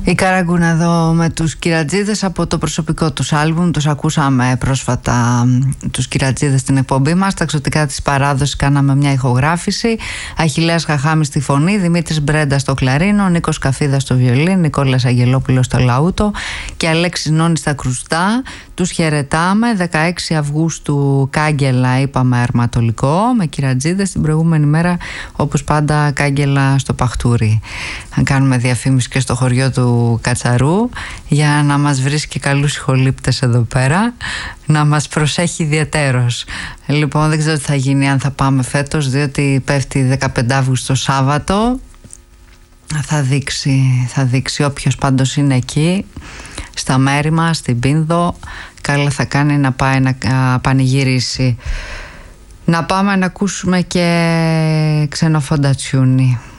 Η Καραγκούνα εδώ με τους Κυρατζίδες από το προσωπικό τους άλμπουμ. Τους ακούσαμε πρόσφατα τους Κυρατζίδες στην εκπομπή μας. Τα εξωτικά της παράδοσης κάναμε μια ηχογράφηση. Αχιλλέας Χαχάμης στη φωνή, Δημήτρης Μπρέντα στο κλαρίνο, Νίκος Καφίδας στο βιολίν, Νικόλας Αγγελόπουλος στο λαούτο και Αλέξης Νόνης στα κρουστά. Τους χαιρετάμε. 16 Αυγούστου Κάγκελα, είπαμε, αρματολικό με Κυρατζίδες. Την προηγούμενη μέρα, όπως πάντα, Κάγκελα στο Παχτούρι. Να κάνουμε διαφήμιση και στο χωριό του Κατσαρού για να μας βρίσκει καλούς ηχολήπτες εδώ πέρα, να μας προσέχει ιδιαιτέρως. Λοιπόν, δεν ξέρω τι θα γίνει αν θα πάμε φέτος, διότι πέφτει 15 Αύγουστο Σάββατο. Θα δείξει όποιος πάντως είναι εκεί στα μέρη μας, στην Πίνδο, καλά θα κάνει να πάει να πανηγυρίσει. Να πάμε να ακούσουμε και Ξενοφόντα Τσιούνι.